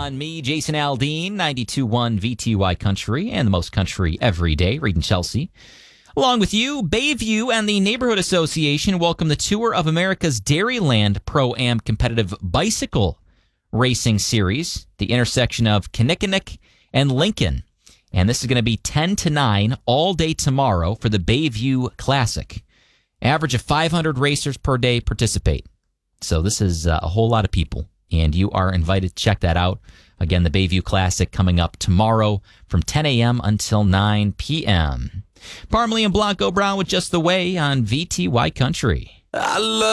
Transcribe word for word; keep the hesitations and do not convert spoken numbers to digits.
on me, Jason Aldean, ninety-two point one V T Y Country, and the most country every day, Reed and Chelsea. Along with you, Bayview and the Neighborhood Association welcome the Tour of America's Dairyland Pro-Am Competitive Bicycle Racing Series, the intersection of Kinnickinnick and Lincoln. And this is going to be ten to nine all day tomorrow for the Bayview Classic. Average of five hundred racers per day participate. So this is uh, a whole lot of people, and you are invited to check that out. Again, the Bayview Classic coming up tomorrow from ten a.m. until nine p.m. Parmalee and Blanco Brown with Just the Way on V T Y Country. I love